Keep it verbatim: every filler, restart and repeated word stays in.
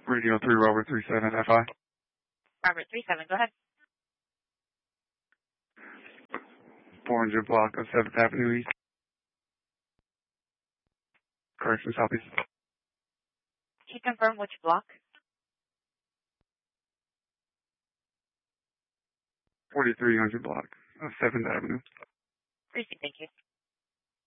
Radio three, Robert three seven F I. Robert three seven, go ahead. four hundred block of seventh Avenue East. Correction, Southeast. Can you confirm which block? forty-three hundred block of seventh Avenue. Received, thank you.